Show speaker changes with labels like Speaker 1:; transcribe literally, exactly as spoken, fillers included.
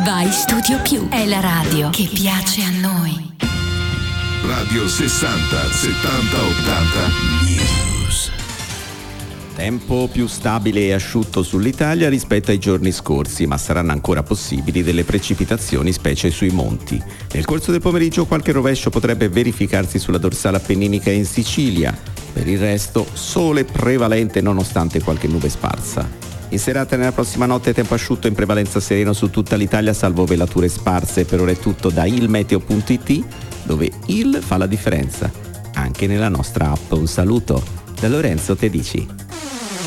Speaker 1: Vai Studio Più, è la radio che piace a noi.
Speaker 2: Radio sessanta settanta ottanta News.
Speaker 3: Tempo più stabile e asciutto sull'Italia rispetto ai giorni scorsi, ma saranno ancora possibili delle precipitazioni, specie sui monti. Nel corso del pomeriggio qualche rovescio potrebbe verificarsi sulla dorsale appenninica e in Sicilia. Per il resto, sole prevalente nonostante qualche nube sparsa. In serata e nella prossima notte tempo asciutto in prevalenza sereno su tutta l'Italia, salvo velature sparse. Per ora è tutto da ilmeteo punto it, dove il fa la differenza. Anche nella nostra app. Un saluto da Lorenzo Tedici.